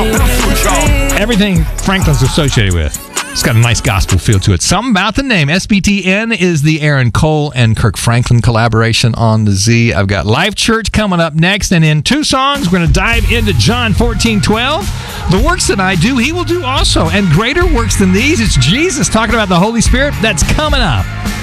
Everything Franklin's associated with. It's got a nice gospel feel to it. Something about the name. SBTN is the Aaron Cole and Kirk Franklin collaboration on the Z. I've got Life Church coming up next, and in 2 songs, we're going to dive into John 14:12. The works that I do, he will do also, and greater works than these. It's Jesus talking about the Holy Spirit. That's coming up.